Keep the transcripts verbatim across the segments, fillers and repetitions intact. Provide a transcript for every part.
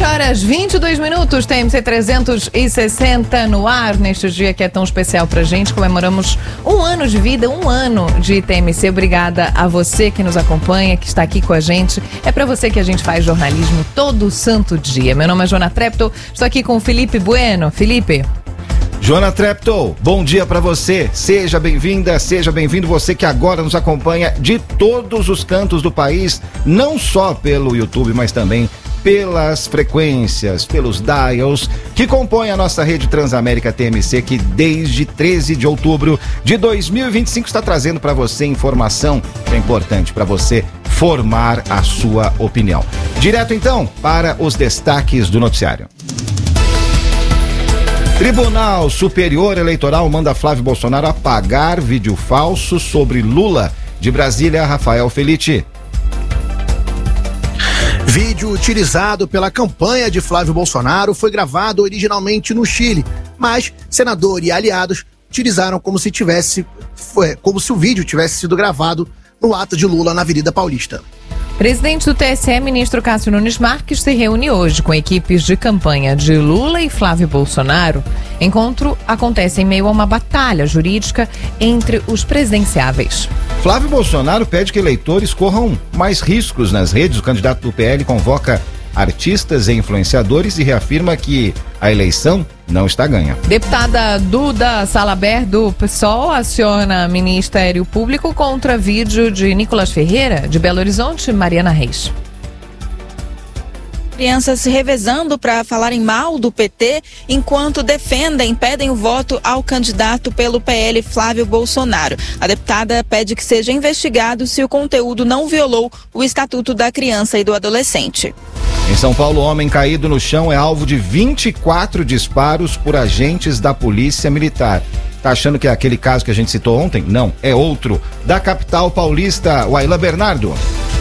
sete horas e vinte e dois minutos, T M C trezentos e sessenta no ar, neste dia que é tão especial pra gente. Comemoramos um ano de vida, um ano de T M C. Obrigada a você que nos acompanha, que está aqui com a gente. É pra você que a gente faz jornalismo todo santo dia. Meu nome é Joana Treptow, estou aqui com o Felipe Bueno. Felipe. Joana Treptow, bom dia pra você. Seja bem-vinda, seja bem-vindo você que agora nos acompanha de todos os cantos do país, não só pelo YouTube, mas também pelas frequências, pelos dials que compõem a nossa rede Transamérica T M C, que desde treze de outubro de dois mil e vinte e cinco está trazendo para você informação que é importante para você formar a sua opinião. Direto então para os destaques do noticiário. Tribunal Superior Eleitoral manda Flávio Bolsonaro apagar vídeo falso sobre Lula. De Brasília, Rafael Felitti. Vídeo utilizado pela campanha de Flávio Bolsonaro foi gravado originalmente no Chile, mas senador e aliados utilizaram como se tivesse, foi, como se o vídeo tivesse sido gravado no ato de Lula na Avenida Paulista. Presidente do T S E, ministro Cássio Nunes Marques, se reúne hoje com equipes de campanha de Lula e Flávio Bolsonaro. Encontro acontece em meio a uma batalha jurídica entre os presidenciáveis. Flávio Bolsonaro pede que eleitores corram mais riscos nas redes. O candidato do P L convoca artistas e influenciadores e reafirma que a eleição não está ganha. Deputada Duda Salaber, do P SOL, aciona Ministério Público contra vídeo de Nicolas Ferreira, de Belo Horizonte, Mariana Reis. Crianças se revezando para falarem mal do P T, enquanto defendem, pedem o voto ao candidato pelo P L, Flávio Bolsonaro. A deputada pede que seja investigado se o conteúdo não violou o Estatuto da Criança e do Adolescente. Em São Paulo, homem caído no chão é alvo de vinte e quatro disparos por agentes da Polícia Militar. Tá achando que é aquele caso que a gente citou ontem? Não, é outro. Da capital paulista, Waila Bernardo.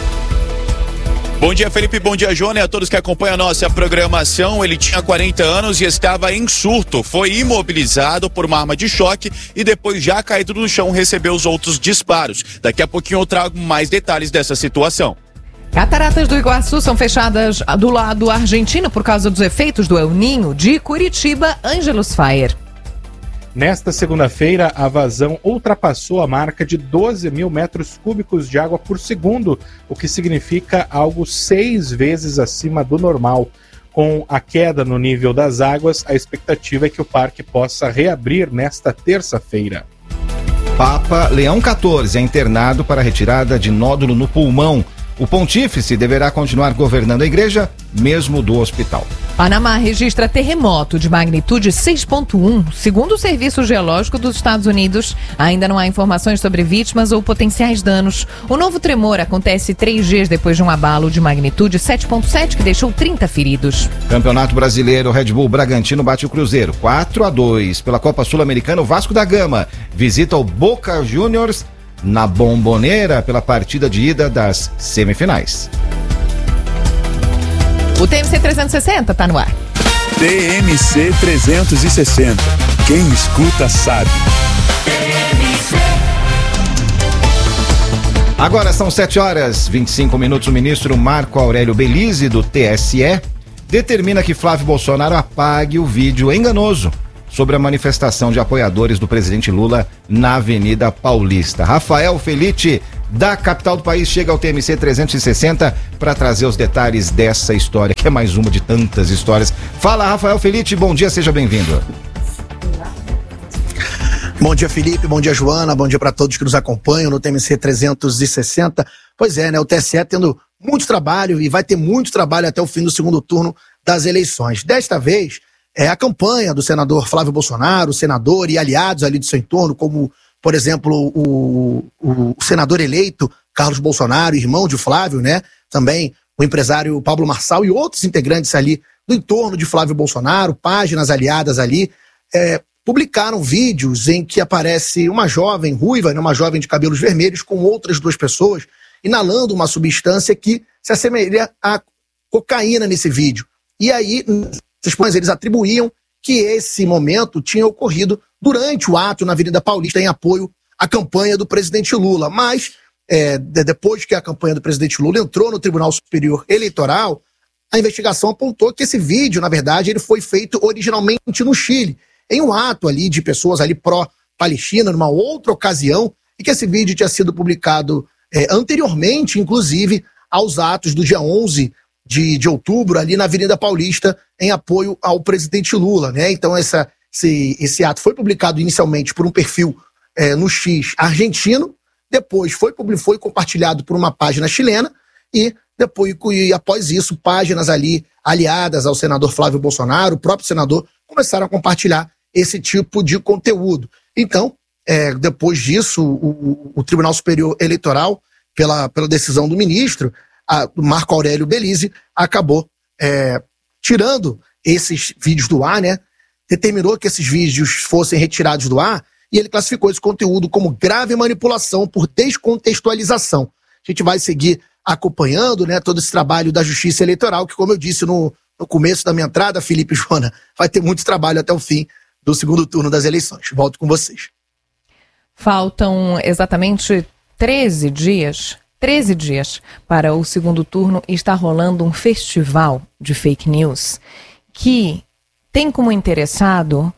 Bom dia, Felipe, bom dia, Joana, e a todos que acompanham a nossa programação. Ele tinha quarenta anos e estava em surto. Foi imobilizado por uma arma de choque e depois, já caído no chão, recebeu os outros disparos. Daqui a pouquinho eu trago mais detalhes dessa situação. Cataratas do Iguaçu são fechadas do lado argentino por causa dos efeitos do El Niño. De Curitiba, Ângelos Fayer. Nesta segunda-feira, a vazão ultrapassou a marca de doze mil metros cúbicos de água por segundo, o que significa algo seis vezes acima do normal. Com a queda no nível das águas, a expectativa é que o parque possa reabrir nesta terça-feira. Papa Leão quatorze é internado para retirada de nódulo no pulmão. O pontífice deverá continuar governando a igreja, mesmo do hospital. Panamá registra terremoto de magnitude seis ponto um. Segundo o Serviço Geológico dos Estados Unidos, ainda não há informações sobre vítimas ou potenciais danos. O novo tremor acontece três dias depois de um abalo de magnitude sete ponto sete que deixou trinta feridos. Campeonato Brasileiro, Red Bull Bragantino bate o Cruzeiro quatro a dois. Pela Copa Sul-Americana, o Vasco da Gama visita o Boca Juniors na Bombonera pela partida de ida das semifinais. O T M C trezentos e sessenta tá no ar. T M C trezentos e sessenta. Quem escuta sabe. Agora são sete horas e vinte e cinco minutos. O ministro Marco Aurélio Belize, do T S E, determina que Flávio Bolsonaro apague o vídeo enganoso sobre a manifestação de apoiadores do presidente Lula na Avenida Paulista. Rafael Felitti, da capital do país, chega ao T M C trezentos e sessenta para trazer os detalhes dessa história, que é mais uma de tantas histórias. Fala, Rafael Felitti, bom dia, seja bem-vindo. Bom dia, Felipe, bom dia, Joana, bom dia para todos que nos acompanham no T M C trezentos e sessenta. Pois é, né, o T S E tendo muito trabalho e vai ter muito trabalho até o fim do segundo turno das eleições. Desta vez, é a campanha do senador Flávio Bolsonaro, senador e aliados ali do seu entorno, como, por exemplo, o, o, o senador eleito Carlos Bolsonaro, irmão de Flávio, né? Também o empresário Pablo Marçal e outros integrantes ali do entorno de Flávio Bolsonaro, páginas aliadas ali, é, publicaram vídeos em que aparece uma jovem ruiva, né, uma jovem de cabelos vermelhos, com outras duas pessoas, inalando uma substância que se assemelha à cocaína nesse vídeo. E aí eles atribuíam que esse momento tinha ocorrido durante o ato na Avenida Paulista em apoio à campanha do presidente Lula. Mas, é, depois que a campanha do presidente Lula entrou no Tribunal Superior Eleitoral, a investigação apontou que esse vídeo, na verdade, ele foi feito originalmente no Chile, em um ato ali de pessoas ali pró-Palestina, numa outra ocasião, e que esse vídeo tinha sido publicado é, anteriormente, inclusive, aos atos do dia onze de, de outubro, ali na Avenida Paulista, em apoio ao presidente Lula, né? Então, essa, esse, esse ato foi publicado inicialmente por um perfil é, no X argentino, depois foi, foi compartilhado por uma página chilena, e depois, e após isso, páginas ali aliadas ao senador Flávio Bolsonaro, o próprio senador, começaram a compartilhar esse tipo de conteúdo. Então, é, depois disso, o, o Tribunal Superior Eleitoral, pela, pela decisão do ministro, a, do Marco Aurélio Belize, acabou é, tirando esses vídeos do ar, né? Determinou que esses vídeos fossem retirados do ar, e ele classificou esse conteúdo como grave manipulação por descontextualização. A gente vai seguir acompanhando, né, todo esse trabalho da Justiça Eleitoral, que, como eu disse no, no começo da minha entrada, Felipe e Joana, vai ter muito trabalho até o fim do segundo turno das eleições. Volto com vocês. Faltam exatamente treze dias, treze dias para o segundo turno, e está rolando um festival de fake news que tem como interessado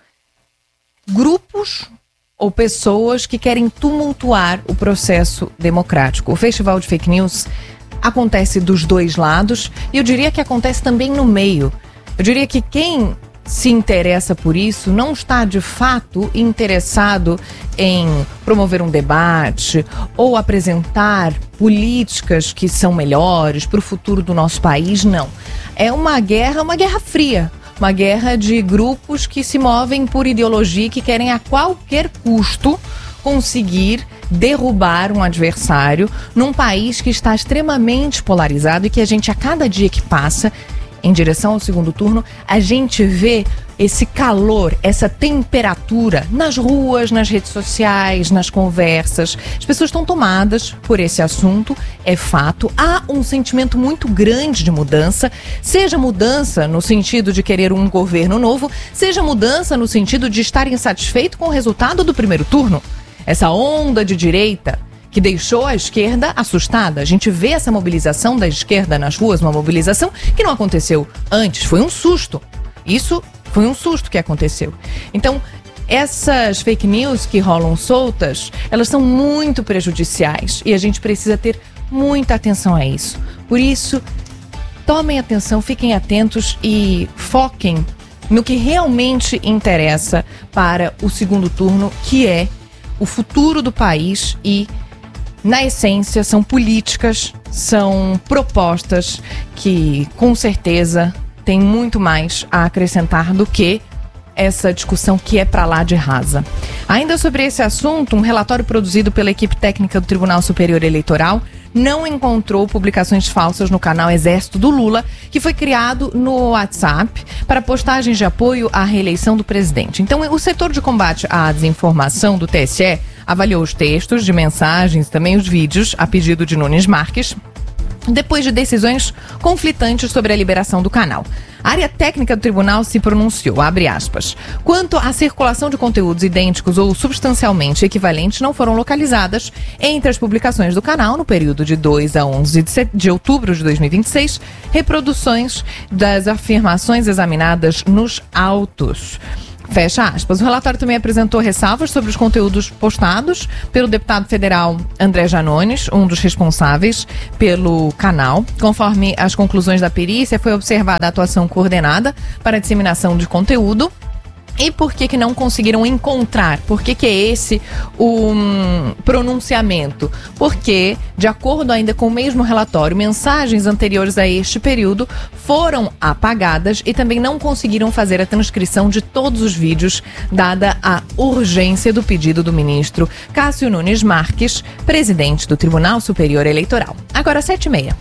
grupos ou pessoas que querem tumultuar o processo democrático. O festival de fake news acontece dos dois lados e eu diria que acontece também no meio. Eu diria que quem se interessa por isso não está de fato interessado em promover um debate ou apresentar políticas que são melhores para o futuro do nosso país, não. É uma guerra, uma guerra fria. Uma guerra de grupos que se movem por ideologia e que querem a qualquer custo conseguir derrubar um adversário num país que está extremamente polarizado e que a gente, a cada dia que passa, em direção ao segundo turno, a gente vê esse calor, essa temperatura nas ruas, nas redes sociais, nas conversas. As pessoas estão tomadas por esse assunto, é fato. Há um sentimento muito grande de mudança, seja mudança no sentido de querer um governo novo, seja mudança no sentido de estar insatisfeito com o resultado do primeiro turno. Essa onda de direita que deixou a esquerda assustada. A gente vê essa mobilização da esquerda nas ruas, uma mobilização que não aconteceu antes, foi um susto. Isso foi um susto que aconteceu. Então, essas fake news que rolam soltas, elas são muito prejudiciais e a gente precisa ter muita atenção a isso. Por isso, tomem atenção, fiquem atentos e foquem no que realmente interessa para o segundo turno, que é o futuro do país e, na essência, são políticas, são propostas que, com certeza, tem muito mais a acrescentar do que essa discussão que é para lá de rasa. Ainda sobre esse assunto, um relatório produzido pela equipe técnica do Tribunal Superior Eleitoral não encontrou publicações falsas no canal Exército do Lula, que foi criado no WhatsApp para postagens de apoio à reeleição do presidente. Então, o setor de combate à desinformação do T S E avaliou os textos de mensagens, também os vídeos, a pedido de Nunes Marques, depois de decisões conflitantes sobre a liberação do canal. A área técnica do tribunal se pronunciou, abre aspas, quanto à circulação de conteúdos idênticos ou substancialmente equivalentes não foram localizadas entre as publicações do canal no período de dois a onze de outubro de dois mil e vinte e seis, reproduções das afirmações examinadas nos autos. Fecha aspas. O relatório também apresentou ressalvas sobre os conteúdos postados pelo deputado federal André Janones, um dos responsáveis pelo canal. Conforme as conclusões da perícia, foi observada a atuação coordenada para a disseminação de conteúdo. E por que que não conseguiram encontrar? Por que que é esse o um, pronunciamento? Porque, de acordo ainda com o mesmo relatório, mensagens anteriores a este período foram apagadas e também não conseguiram fazer a transcrição de todos os vídeos, dada a urgência do pedido do ministro Cássio Nunes Marques, presidente do Tribunal Superior Eleitoral. Agora, sete e meia.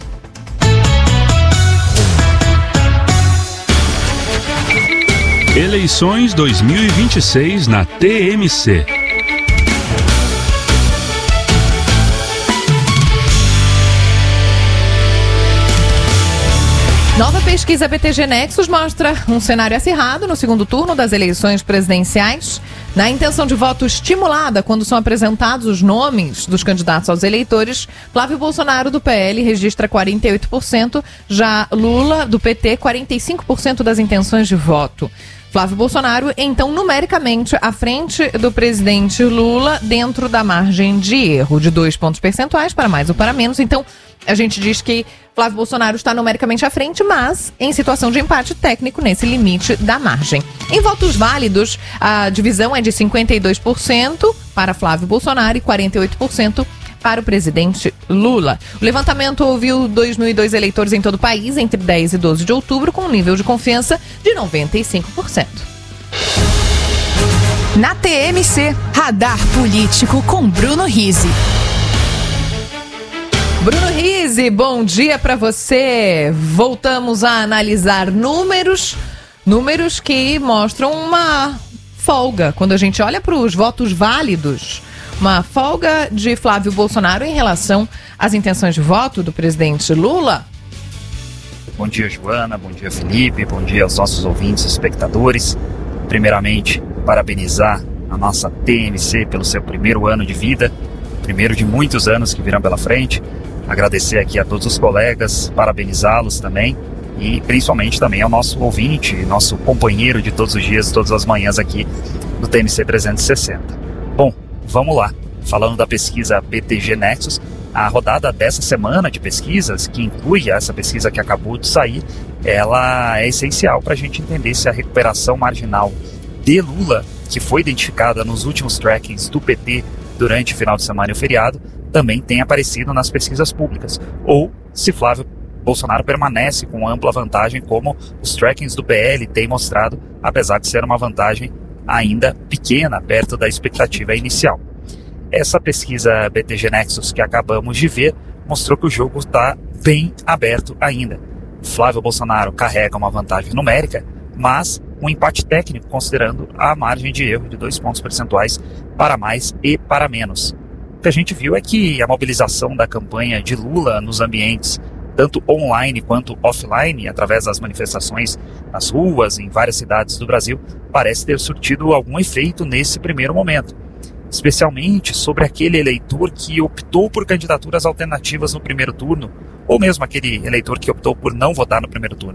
Eleições dois mil e vinte e seis na T M C. Nova pesquisa B T G Nexus mostra um cenário acirrado no segundo turno das eleições presidenciais. Na intenção de voto estimulada, quando são apresentados os nomes dos candidatos aos eleitores, Flávio Bolsonaro, do P L, registra quarenta e oito por cento, já Lula, do P T, quarenta e cinco por cento das intenções de voto. Flávio Bolsonaro, então, numericamente, à frente do presidente Lula, dentro da margem de erro de dois pontos percentuais, para mais ou para menos. Então, a gente diz que Flávio Bolsonaro está numericamente à frente, mas em situação de empate técnico nesse limite da margem. Em votos válidos, a divisão é de cinquenta e dois por cento para Flávio Bolsonaro e quarenta e oito por cento para o presidente Lula. O levantamento ouviu dois mil e dois eleitores em todo o país entre dez e doze de outubro, com um nível de confiança de noventa e cinco por cento. Na T M C, Radar Político com Bruno Rizzi. Bruno Rizzi, bom dia para você. Voltamos a analisar números, números que mostram uma folga. Quando a gente olha para os votos válidos, uma folga de Flávio Bolsonaro em relação às intenções de voto do presidente Lula. Bom dia, Joana. Bom dia, Felipe. Bom dia aos nossos ouvintes e espectadores. Primeiramente, parabenizar a nossa T M C pelo seu primeiro ano de vida, primeiro de muitos anos que virão pela frente. Agradecer aqui a todos os colegas, parabenizá-los também e principalmente também ao nosso ouvinte, nosso companheiro de todos os dias, todas as manhãs aqui do T M C trezentos e sessenta. Bom, vamos lá. Falando da pesquisa B T G Nexus, a rodada dessa semana de pesquisas, que inclui essa pesquisa que acabou de sair, ela é essencial para a gente entender se a recuperação marginal de Lula, que foi identificada nos últimos trackings do P T durante o final de semana e o feriado, também tem aparecido nas pesquisas públicas, ou se Flávio Bolsonaro permanece com ampla vantagem, como os trackings do P L têm mostrado, apesar de ser uma vantagem ainda pequena, perto da expectativa inicial. Essa pesquisa B T G Nexus que acabamos de ver mostrou que o jogo está bem aberto ainda. Flávio Bolsonaro carrega uma vantagem numérica, mas um empate técnico considerando a margem de erro de dois pontos percentuais para mais e para menos. O que a gente viu é que a mobilização da campanha de Lula nos ambientes, tanto online quanto offline, através das manifestações nas ruas, em várias cidades do Brasil, parece ter surtido algum efeito nesse primeiro momento, especialmente sobre aquele eleitor que optou por candidaturas alternativas no primeiro turno, ou mesmo aquele eleitor que optou por não votar no primeiro turno.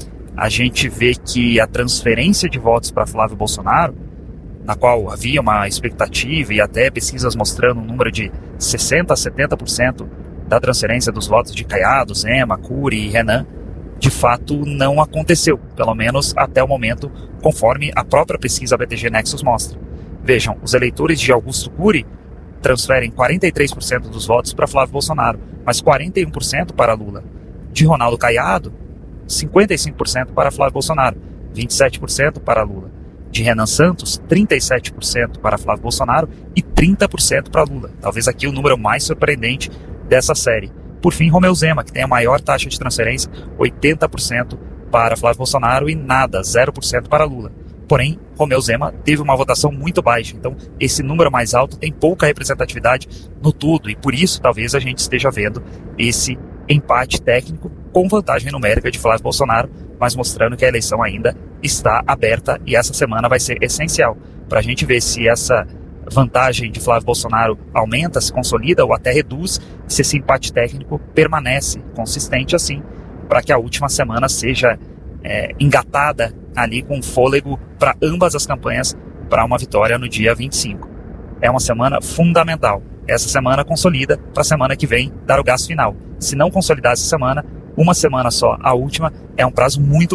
A gente vê que a transferência de votos para Flávio Bolsonaro, na qual havia uma expectativa e até pesquisas mostrando um número de sessenta a setenta por cento da transferência dos votos de Caiado, Zema, Cury e Renan, de fato não aconteceu, pelo menos até o momento, conforme a própria pesquisa B T G Nexus mostra. Vejam, os eleitores de Augusto Cury transferem quarenta e três por cento dos votos para Flávio Bolsonaro, mas quarenta e um por cento para Lula. De Ronaldo Caiado, cinquenta e cinco por cento para Flávio Bolsonaro, vinte e sete por cento para Lula. De Renan Santos, trinta e sete por cento para Flávio Bolsonaro e trinta por cento para Lula. Talvez aqui o número mais surpreendente dessa série. Por fim, Romeu Zema, que tem a maior taxa de transferência, oitenta por cento para Flávio Bolsonaro e nada, zero por cento para Lula. Porém, Romeu Zema teve uma votação muito baixa, então esse número mais alto tem pouca representatividade no tudo e por isso talvez a gente esteja vendo esse empate técnico com vantagem numérica de Flávio Bolsonaro, mas mostrando que a eleição ainda está aberta e essa semana vai ser essencial para a gente ver se essa vantagem de Flávio Bolsonaro aumenta, se consolida ou até reduz, se esse empate técnico permanece consistente assim, para que a última semana seja é, engatada ali com fôlego para ambas as campanhas para uma vitória no dia vinte e cinco. É uma semana fundamental. Essa semana consolida para a semana que vem dar o gás final. Se não consolidar essa semana, uma semana só, a última, é um prazo muito